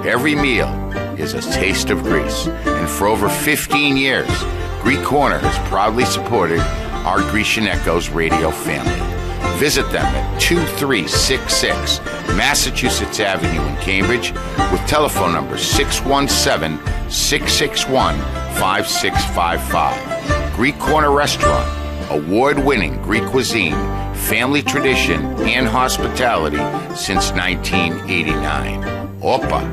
Every meal is a taste of Greece. And for over 15 years, Greek Corner has proudly supported our Grecian Echoes radio family. Visit them at 2366 Massachusetts Avenue in Cambridge with telephone number 617-661-5655. Greek Corner Restaurant, award-winning Greek cuisine, family tradition, and hospitality since 1989. Opa!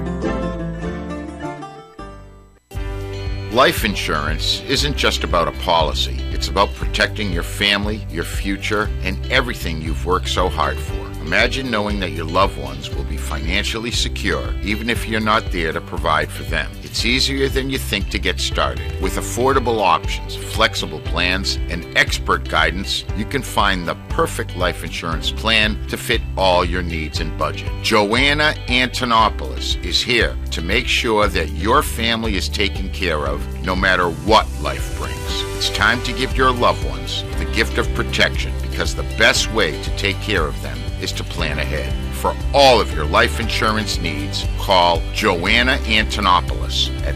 Life insurance isn't just about a policy. It's about protecting your family, your future, and everything you've worked so hard for. Imagine knowing that your loved ones will be financially secure, even if you're not there to provide for them. It's easier than you think to get started. With affordable options, flexible plans, and expert guidance, you can find the perfect life insurance plan to fit all your needs and budget. Joanna Antonopoulos is here to make sure that your family is taken care of no matter what life brings. It's time to give your loved ones the gift of protection, because the best way to take care of them is to plan ahead. For all of your life insurance needs, call Joanna Antonopoulos at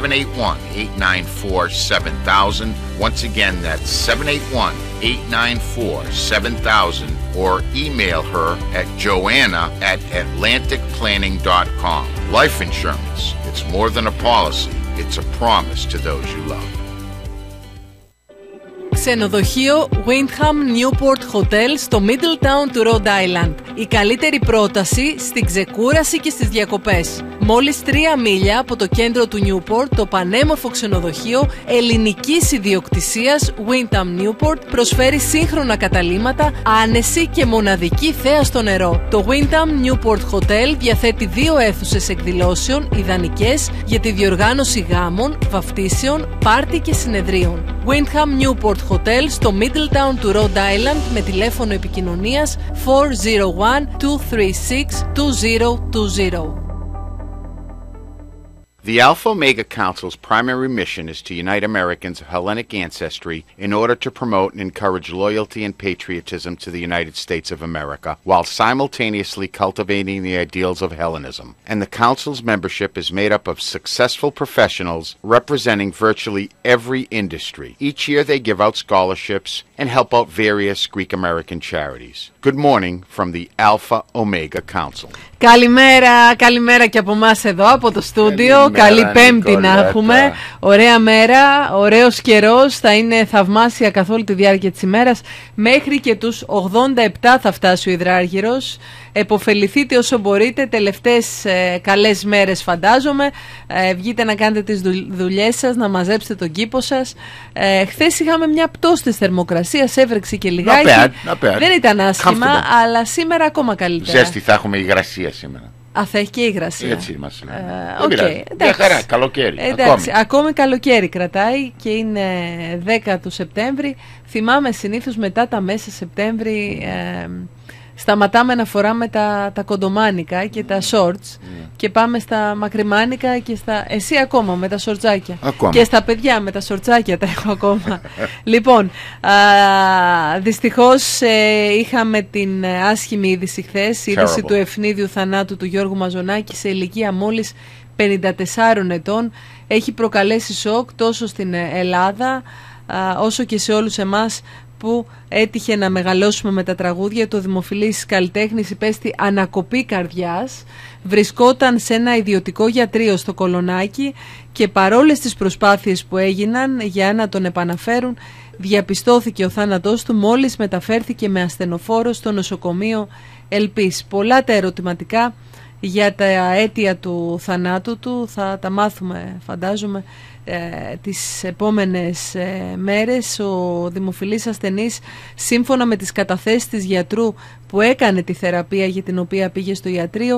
781-894-7000. Once again, that's 781-894-7000, or email her at joanna@atlanticplanning.com. Life insurance, it's more than a policy, it's a promise to those you love. Ξενοδοχείο Windham Newport Hotel στο Middletown του Rhode Island. Η καλύτερη πρόταση στην ξεκούραση και στις διακοπές. Μόλις 3 μίλια από το κέντρο του Newport, το πανέμορφο ξενοδοχείο ελληνικής ιδιοκτησίας Windham Newport προσφέρει σύγχρονα καταλύματα, άνεση και μοναδική θέα στο νερό. Το Windham Newport Hotel διαθέτει 2 αίθουσες εκδηλώσεων ιδανικές για τη διοργάνωση γάμων, βαφτίσεων, πάρτι και συνεδρίων. Windham Newport Hotel στο Middletown του Rhode Island με τηλέφωνο επικοινωνίας 401-236-2020. The Alpha Omega Council's primary mission is to unite Americans of Hellenic ancestry in order to promote and encourage loyalty and patriotism to the United States of America, while simultaneously cultivating the ideals of Hellenism. And the Council's membership is made up of successful professionals representing virtually every industry. Each year they give out scholarships and help out various Greek American charities. Good morning from the Alpha Omega Council. Καλημέρα και από εμάς εδώ, από το στούντιο. Καλή Πέμπτη να έχουμε. Ωραία μέρα, ωραίος καιρός. Θα είναι θαυμάσια καθ' όλη τη διάρκεια της ημέρας. Μέχρι και τους 87 θα φτάσει ο υδράργυρος. Εποφεληθείτε όσο μπορείτε. Τελευταίες καλές μέρες φαντάζομαι. Βγείτε να κάνετε τις δουλειές σας, να μαζέψετε τον κήπο σας. Χθες είχαμε μια πτώση της θερμοκρασίας, έβρεξε και λιγάκι. Δεν ήταν άσχημα, αλλά σήμερα ακόμα καλύτερα. Ζέστη θα έχουμε υγρασία σήμερα. Α, θα έχει και υγρασία. Έτσι μας λέει. Μια χαρά, καλοκαίρι. Ακόμη καλοκαίρι κρατάει και είναι 10 του Σεπτέμβρη. Θυμάμαι συνήθως μετά τα μέσα Σεπτέμβρη σταματάμε να φοράμε τα κοντομάνικα και τα shorts και πάμε στα μακριμάνικα και στα... Εσύ ακόμα με τα σορτσάκια. Και στα παιδιά με τα σορτσάκια τα έχω ακόμα. Λοιπόν, δυστυχώς είχαμε την άσχημη είδηση χθες, η είδηση του ευνίδιου θανάτου του Γιώργου Μαζονάκη σε ηλικία μόλις 54 ετών. Έχει προκαλέσει σοκ τόσο στην Ελλάδα όσο και σε όλους εμάς που έτυχε να μεγαλώσουμε με τα τραγούδια. Το δημοφιλής καλλιτέχνης υπέστη ανακοπή καρδιάς, βρισκόταν σε ένα ιδιωτικό γιατρείο στο Κολονάκι και παρόλες τις προσπάθειες που έγιναν για να τον επαναφέρουν, διαπιστώθηκε ο θάνατός του μόλις μεταφέρθηκε με ασθενοφόρο στο νοσοκομείο Ελπής. Πολλά τα ερωτηματικά για τα αίτια του θανάτου του θα τα μάθουμε φαντάζομαι τις επόμενες μέρες. Ο δημοφιλής ασθενής, σύμφωνα με τις καταθέσεις της γιατρού που έκανε τη θεραπεία για την οποία πήγε στο ιατρείο,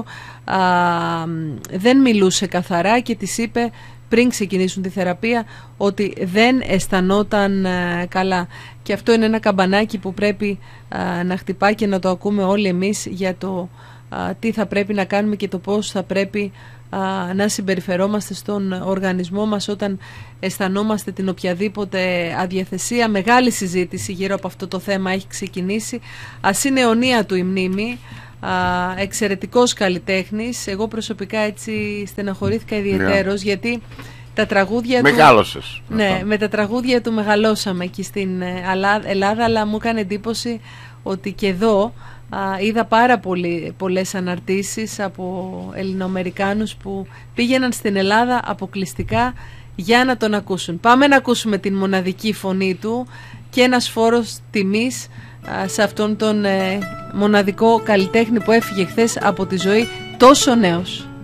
δεν μιλούσε καθαρά και της είπε πριν ξεκινήσουν τη θεραπεία ότι δεν αισθανόταν καλά. Και αυτό είναι ένα καμπανάκι που πρέπει να χτυπά και να το ακούμε όλοι εμείς για το τι θα πρέπει να κάνουμε και το πώς θα πρέπει να συμπεριφερόμαστε στον οργανισμό μας όταν αισθανόμαστε την οποιαδήποτε αδιαθεσία. Μεγάλη συζήτηση γύρω από αυτό το θέμα έχει ξεκινήσει. Ας είναι αιωνία του η μνήμη, εξαιρετικός καλλιτέχνης. Εγώ προσωπικά έτσι στεναχωρήθηκα ιδιαιτέρως, γιατί τα τραγούδια Μεγάλωσες. του... Ναι, με τα τραγούδια του μεγαλώσαμε εκεί στην Ελλάδα, αλλά μου έκανε εντύπωση ότι και εδώ είδα πάρα πολλές αναρτήσεις από Ελληνοαμερικάνους που πήγαιναν στην Ελλάδα αποκλειστικά για να τον ακούσουν. Πάμε να ακούσουμε την μοναδική φωνή του και ένας φόρος τιμής σε αυτόν τον μοναδικό καλλιτέχνη που έφυγε χθες από τη ζωή τόσο νέος.